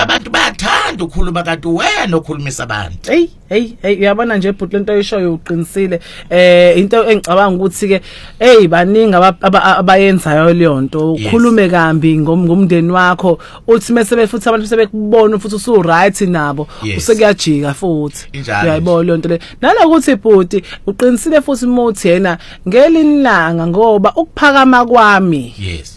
abantu bayathanda ukukhuluma kanti wena okhulumisa abantu. Hey uyabona nje bhuti lento oyishoyo uqinisile. Into engicabanga ukuthi ke baningi abayenzayo leyo nto, ukhulume kambi ngomndeni wakho, uthi mase futhi abantu sebekubona futhi usu right nabo, usekuyajika futhi. Uyayibona le nto le. Nalokuthi bhuti uqinisile futhi umuthi yena ngelinilanga ngoba ukuphakama kwami. Yes.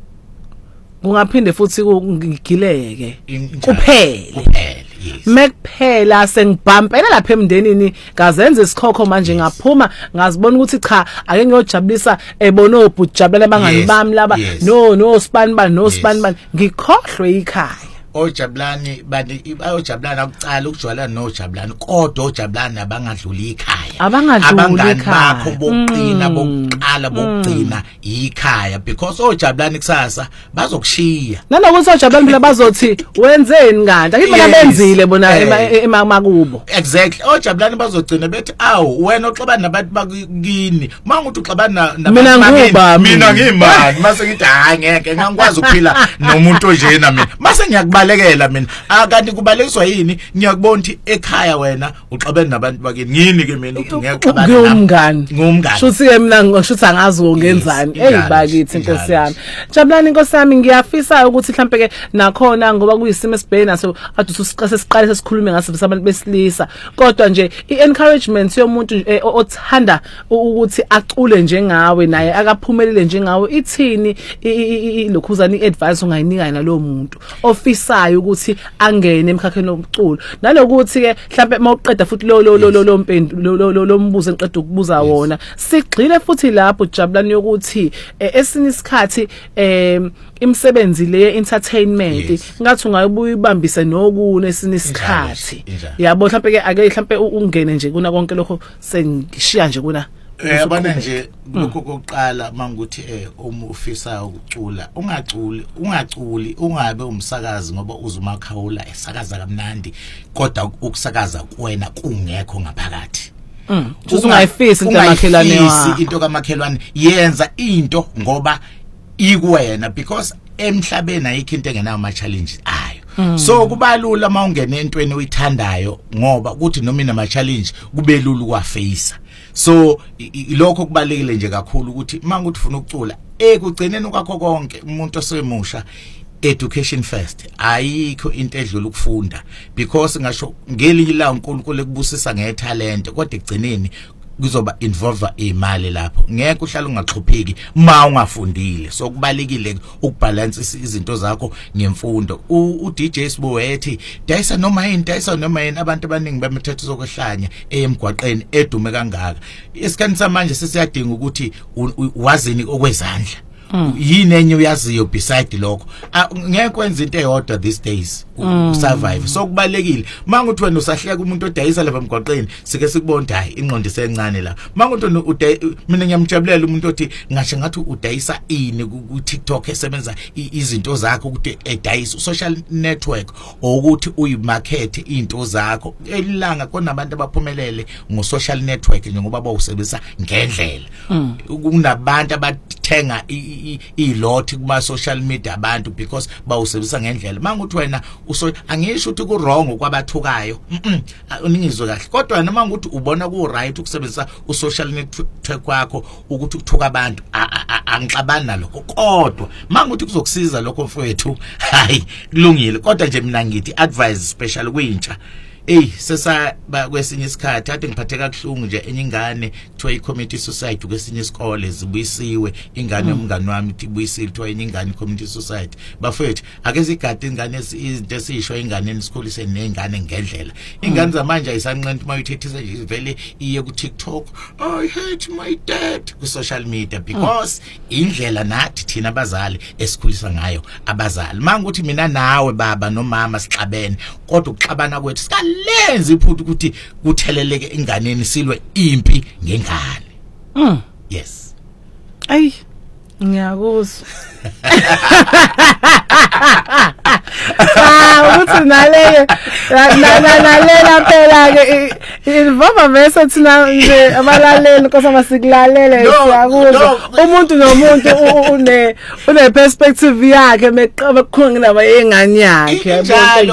Kungaphinde futhi kungigileke kuphele. Yes. Mekuphela sengibhampela lapha emndenini ngazenza isikhokho manje ngaphuma ngazibona ukuthi cha ake ngiyojabulisa ebona obhujabula abangani bami laba no span ngikhohlwe ikhaya. Ojabulani bayojabulana akucala ukujwayelana nojabulani kodwa ojabulani abangadluli ikhaya. Abangani bakho bokuqina bokuqala bokugcina ikhaya because ojabulani kusasa bazokushiya. Nanokuthi ojabulani phela bazothi wenzeni kanti akimela benzile bona emakubo. Exactly. Ojabulani bazogcina bethi awu wena oxabana nabantu bakini manguthi uxabana nabantu mina ngimani mase ngithi hayi ngeke ngangikwazi ukuphila nomuntu onjena mina mase ngiyakubalekela mina akanti kubalekiswa yini ngiyakubona ukuthi ekhaya wena uxabene nabantu bakini ngini ke mina ukuthi ngiyaqabana ngumngani shuthi ke mina ngishuthi angazi ngenzani bakithi inkosi yami Jabulani inkosi yami ngiyafisa ukuthi mhlambe ke nakhona ngoba kuyisimo esibhena so ade sesiqale sesikhulume ngaso abantu besilisa kodwa nje i-encouragement yomuntu othanda ukuthi acule njengawe naye akaphumelele njengawe ithini lokhuzani i-advice ongayinika nalo muntu ofisayo ukuthi angene emkhakheni wokucula nalokuthi ke mhlambe mawuqeda futhi lo mpendulo lo mbuzo engiqeda ukubuza wona sigxile futhi lapho Jabulani yokuthi esinye isikhathi imisebenzi le entertainment ngathi ungayibuya ibambise nokune esinye isikhathi yabo mhlambe ke ake mhlambe ungene nje kuna konke lokho sengishiya nje kuna yabona nje lokho kokuqala mangukuthi ufisa ukucula ungaculi ungabe umsakazi ngoba uzumakhawula esakaza kamnandi kodwa ukusakaza kuwena kungekho ngaphakathi ungayifisi into kamakhelwane yenza into ngoba ikuwena because emhlabeni ayikho into engenayo ama challenges ayo so kubalula mawungena entweni oyithandayo ngoba ukuthi noma inama challenge kube lulu kwaface so lokho kubalekile nje kakhulu ukuthi mangukuthi ufuna ukucula ekugcineni kwakho konke umuntu osemusha education first ayikho into edlula ukufunda because ngasho ngelinye la uNkulunkulu ekubusisa ngetalent kodwa egcineni kuzoba involve imali lapho ngeke uhlala ungaxhupheki ma ungafundile so kubalekile ukubalance izinto zakho ngemfundo uDJ Sbo ethi dayisa noma yini abantu abaningi bemithetho zokuhlanya emgwaqeni edume kangaka isikhathi samanje sesiyadinga ukuthi wazini okwezandla yini enye uyaziyo beside lokho ngeke kwenza into eyodwa these days survive so kubalekile manguthi wena usahleka umuntu odayisa lapha emgwaqeni sike sikubona hayi ingqondo isencane la manguthi mina ngiyamjabulela umuntu othi ngasho ngathi udayisa ini ku TikTok esebenza izinto zakho ukuthi edayisa social network ukuthi uyimarket into zakho elilanga konabantu abaphumelele ngo social network njengoba bawusebenzisa ngendlela kunabantu abathenga ilot kuma social media abantu because bawusebenzisa ngendlela manguthi wena angisho ukuthi ku wrong kwabathukayo uningizwe kahle kodwa noma ukuthi ubona ku right ukusebenzisa social network wakho ukuthi ukuthuka abantu angixabani nalokho kodwa manguthi kuzokusiza lokho mfowethu hayi kulungile kodwa nje mina ngithi advice special kwintsha sesa kwesinye isikhathi ade ngiphatheka kahlungu nje enye ingane kuthiwa i-community society kwesinye isikole zibuyisiwe ingane yomngani wami ithi buyisile kuthiwa ingane i-community society bafethu ake sigade ingane izinto esisho inganeni sikhulise nezingane ngendlela ingane zamanje ayisanqenti mayithethisa nje vele iye ku TikTok I hate my dad ku social media because indlela nathi thina abazali esikhulisa ngayo abazali mangukuthi mina nawe baba nomama sixabene kodwa ukuxabana kwethu lenzi iphuthu ukuthi kutheleleke inganeni silwe impi ngengane yes ay ngiyakuzwa ukuthi naleke nalela phela ke involve bese thina nje abalaleli nkosi masikulalele siyakuzwa umuntu nomuntu une perspective yakhe meqaba kukhona naba yengane yakhe